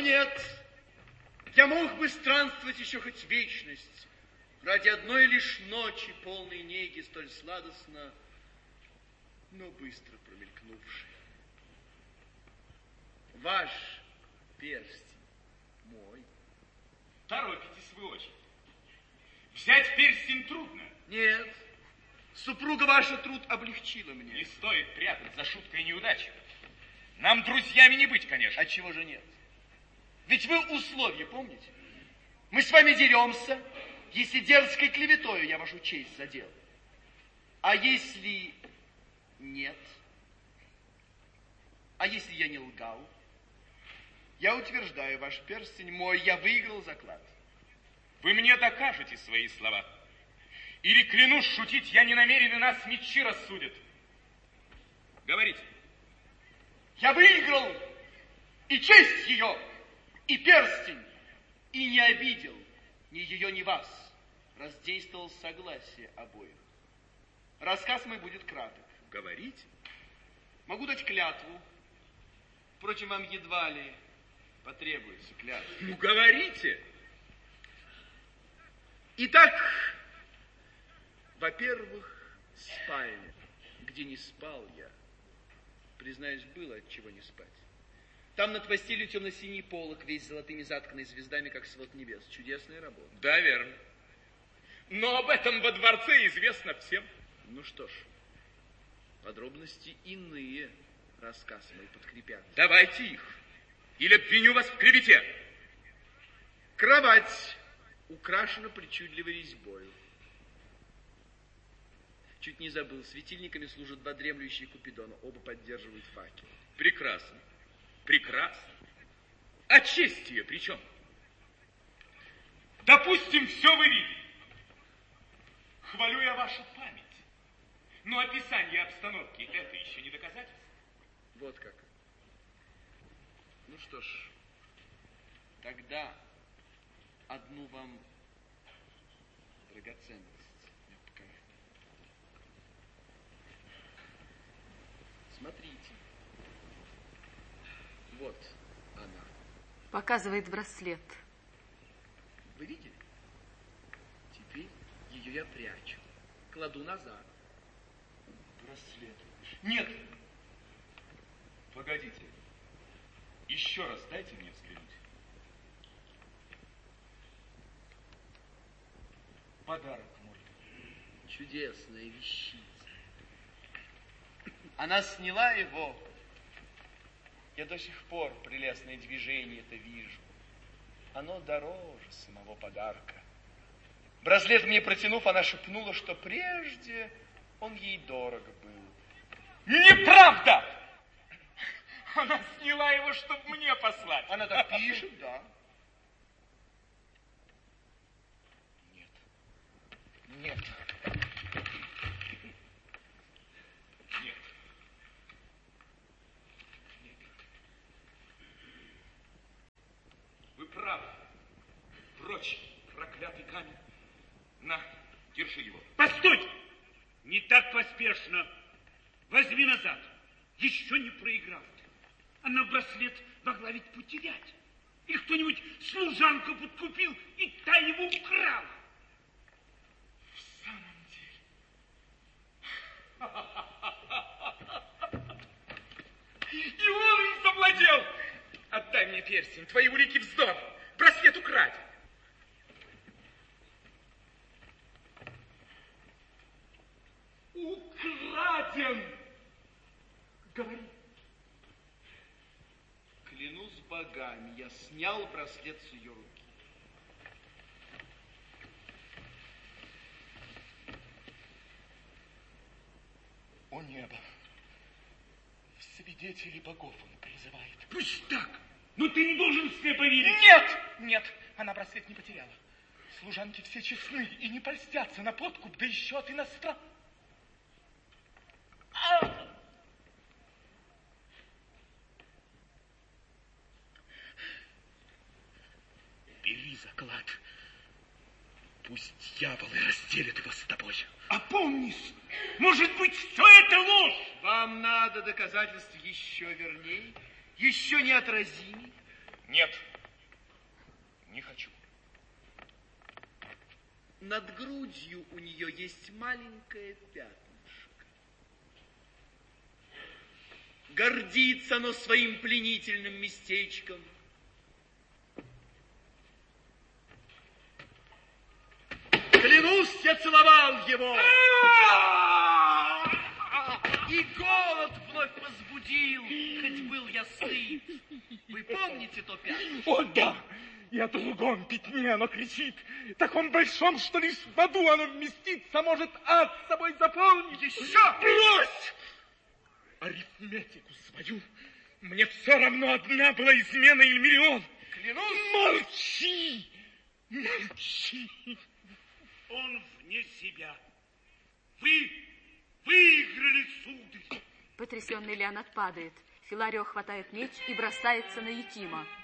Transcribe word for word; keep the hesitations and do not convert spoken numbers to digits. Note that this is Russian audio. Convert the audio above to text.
нет, я мог бы странствовать еще хоть вечность, ради одной лишь ночи, полной неги, столь сладостно, но быстро промелькнувшей. Ваш перстень мой. Торопитесь вы очень. Взять перстень трудно. Нет, супруга ваша труд облегчила мне. Не стоит прятать за шуткой неудачи. Нам друзьями не быть, конечно. А чего же нет? Ведь вы условия помните? Мы с вами деремся, если дерзкой клеветою я вашу честь задел. А если нет? А если я не лгал? Я утверждаю, ваш перстень мой, я выиграл заклад. Вы мне докажете свои слова. Или, клянусь, шутить я не намерен, и нас мечи рассудят. Говорите. Я выиграл и честь ее, и перстень, и не обидел ни ее, ни вас. Раздействовал согласие обоих. Рассказ мой будет краток. Говорите. Могу дать клятву. Впрочем, вам едва ли потребуется клятва. Ну, говорите. Итак, во-первых, спальня, где не спал я. Признаюсь, было от чего не спать. Там над постелью темно-синий полог, весь золотыми затканный звездами, как свод небес. Чудесная работа. Да, верно. Но об этом во дворце известно всем. Ну что ж, подробности иные рассказ мой подкрепят. Давайте их, или обвиню вас в клевете. Кровать украшена причудливой резьбою. Чуть не забыл, светильниками служат два дремлющие Купидона, оба поддерживают факел. Прекрасно, прекрасно. А честь ее при чем? Допустим, все вы видите. Хвалю я вашу память. Но описание обстановки — это еще не доказательство. Вот как. Ну что ж, тогда одну вам драгоценность я покажу. Смотрите. Вот она. Показывает браслет. Вы видели? Теперь ее я прячу. Кладу назад. Браслет. Нет. Погодите. Еще раз дайте мне взглянуть. Подарок мой. Чудесная вещица. Она сняла его. Я до сих пор прелестное движение это вижу. Оно дороже самого подарка. Браслет мне протянув, она шепнула, что прежде он ей дорого был. Неправда! Она сняла его, чтобы мне послать. Она так пишет, да. Нет. Нет. Нет. Нет. Вы правы. Прочь, проклятый камень. На, держи его. Постой! Не так поспешно. Возьми назад. Еще не проиграл ты. Она браслет могла ведь потерять. И кто-нибудь служанку подкупил, и та его украла. В самом деле. И он им завладел. Отдай мне перстень. Твои улики вздор. Браслет украден. Украден. Говори. Клянусь богами, я снял браслет с ее руки. О небо! В свидетели богов он призывает. Пусть так, но ты не должен слепо верить. Нет! Нет, она браслет не потеряла. Служанки все честны и не польстятся на подкуп, да еще от иностран. Бери заклад. Пусть дьяволы разделят его с тобой. Опомнись, может быть, все это ложь. Вам надо доказательств еще верней, еще неотразимей. Нет, Не хочу. Над грудью у нее есть маленькое пятнышко. Гордится оно своим пленительным местечком. Клянусь, я целовал его. И голод вновь возбудил, хоть был я сыт. Вы помните то пятнышко? О, да! И о другом пятне оно кричит, таком большом, что лишь в аду оно вместится, может ад с собой заполнить. Еще! Брось! Арифметику свою. Мне все равно, одна была измена или миллион. Клянусь! Молчи! Молчи! Он вне себя. Вы выиграли, сударь. Потрясенный Леонид падает. Филарио хватает меч и бросается на Якима.